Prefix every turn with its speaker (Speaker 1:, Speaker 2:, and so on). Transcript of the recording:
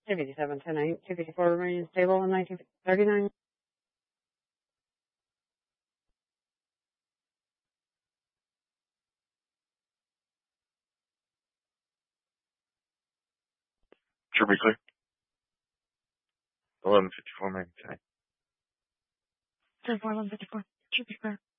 Speaker 1: 257 tonight. 254 remaining stable in 1939.
Speaker 2: Should be clear. 1154 remaining tonight.
Speaker 1: 1154. Should be clear.